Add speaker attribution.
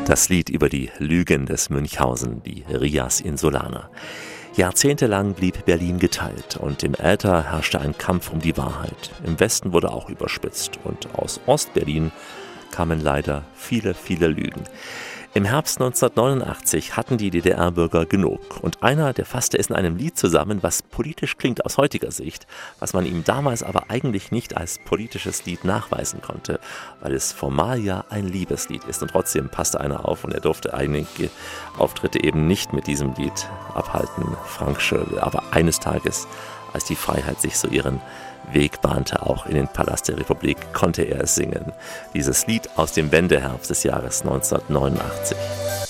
Speaker 1: Das Lied über die Lügen des Münchhausen, die Rias Insulaner. Jahrzehntelang blieb Berlin geteilt und im Äther herrschte ein Kampf um die Wahrheit. Im Westen wurde auch überspitzt und aus Ostberlin kamen leider viele, viele Lügen. Im Herbst 1989 hatten die DDR-Bürger genug und einer, der fasste es in einem Lied zusammen, was politisch klingt aus heutiger Sicht, was man ihm damals aber eigentlich nicht als politisches Lied nachweisen konnte, weil es formal ja ein Liebeslied ist und trotzdem passte einer auf und er durfte einige Auftritte eben nicht mit diesem Lied abhalten, Frank Schöbel. Aber eines Tages, als die Freiheit sich so ihren Weg bahnte, auch in den Palast der Republik, konnte er es singen. Dieses Lied aus dem Wendeherbst des Jahres 1989.